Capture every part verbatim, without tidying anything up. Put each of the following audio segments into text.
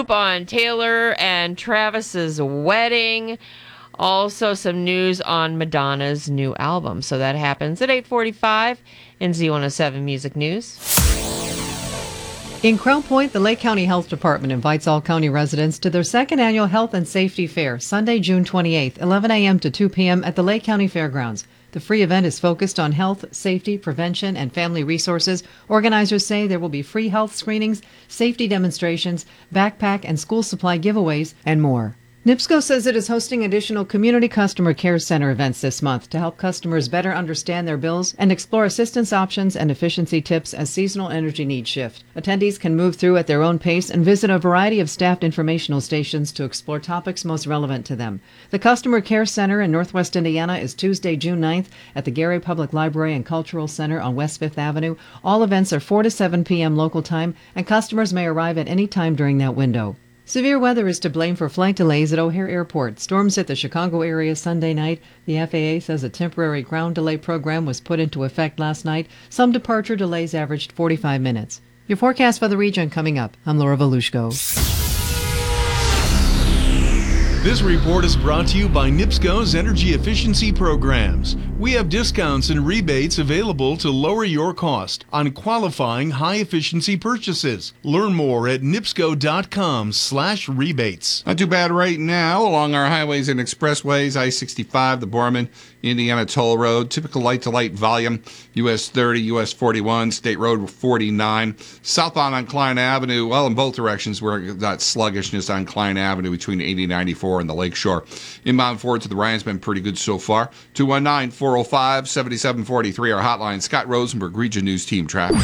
scoop on Taylor and Travis's wedding. Also, some news on Madonna's new album. So that happens at eight forty-five in Z one oh seven Music News. In Crown Point, the Lake County Health Department invites all county residents to their second annual Health and Safety Fair, Sunday, June twenty-eighth, eleven a.m. to two p.m. at the Lake County Fairgrounds. The free event is focused on health, safety, prevention, and family resources. Organizers say there will be free health screenings, safety demonstrations, backpack and school supply giveaways, and more. NIPSCO says it is hosting additional Community Customer Care Center events this month to help customers better understand their bills and explore assistance options and efficiency tips as seasonal energy needs shift. Attendees can move through at their own pace and visit a variety of staffed informational stations to explore topics most relevant to them. The Customer Care Center in Northwest Indiana is Tuesday, June ninth at the Gary Public Library and Cultural Center on West Fifth Avenue. All events are four to seven p.m. local time, and customers may arrive at any time during that window. Severe weather is to blame for flight delays at O'Hare Airport. Storms hit the Chicago area Sunday night. The F A A says a temporary ground delay program was put into effect last night. Some departure delays averaged forty-five minutes. Your forecast for the region coming up. I'm Laura Volushko. This report is brought to you by NIPSCO's Energy Efficiency Programs. We have discounts and rebates available to lower your cost on qualifying high-efficiency purchases. Learn more at nipsco.com slash rebates. Not too bad right now along our highways and expressways. I sixty-five, the Borman, Indiana Toll Road. Typical light-to-light volume. U S thirty, U S forty-one, State Road forty-nine. Southbound on Klein Avenue. Well, in both directions, we're got sluggishness on Klein Avenue between eighty and ninety-four and the Lakeshore. Inbound forward to the Ryan's been pretty good so far. two one nine, four oh five, seven seven four three, our hotline. Scott Rosenberg, Region News Team Traffic.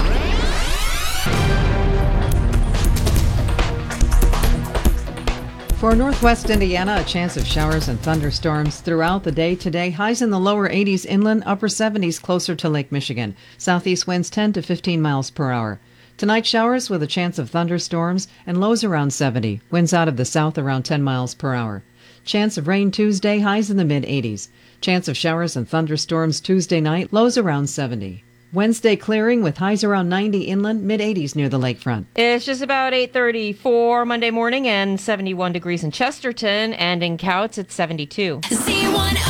For northwest Indiana, a chance of showers and thunderstorms throughout the day today. Highs in the lower eighties inland, upper seventies closer to Lake Michigan. Southeast winds ten to fifteen miles per hour. Tonight, showers with a chance of thunderstorms and lows around seventy. Winds out of the south around ten miles per hour. Chance of rain Tuesday, highs in the mid-eighties. Chance of showers and thunderstorms Tuesday night, lows around seventy. Wednesday clearing with highs around ninety inland, mid-eighties near the lakefront. It's just about eight thirty-four Monday morning and seventy-one degrees in Chesterton, and in Couts it's seventy-two.